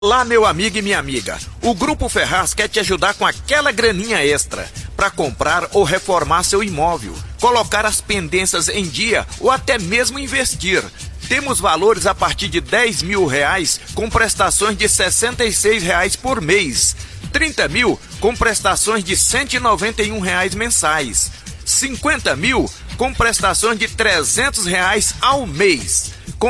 Olá, meu amigo e minha amiga. O Grupo Ferraz quer te ajudar com aquela graninha extra para comprar ou reformar seu imóvel, colocar as pendências em dia ou até mesmo investir. Temos valores a partir de R$10 mil com prestações de R$66 por mês, 30 mil com prestações de R$191 mensais, 50 mil com prestações de R$300 ao mês.